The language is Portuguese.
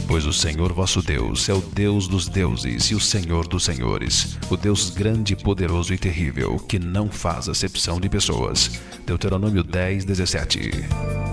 Pois o Senhor vosso Deus é o Deus dos deuses e o Senhor dos senhores, o Deus grande, poderoso e terrível, que não faz acepção de pessoas. Deuteronômio 10:17.